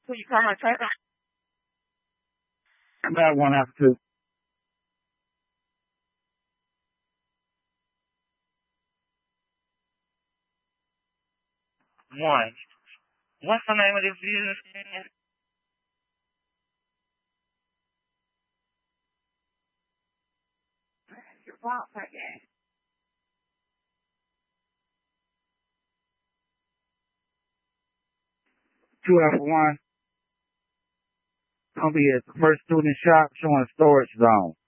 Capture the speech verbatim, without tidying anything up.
Who you come and take them? I got one after two. One. What's the name of this business again? Your fault again. Two after one. Gonna be at the first student shop showing storage zone.